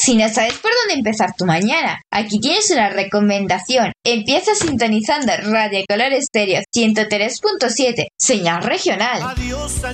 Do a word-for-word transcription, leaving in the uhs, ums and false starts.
Si no sabes por dónde empezar tu mañana, aquí tienes una recomendación. Empieza sintonizando Radio Color Estéreo ciento tres punto siete, señal regional. Adiós.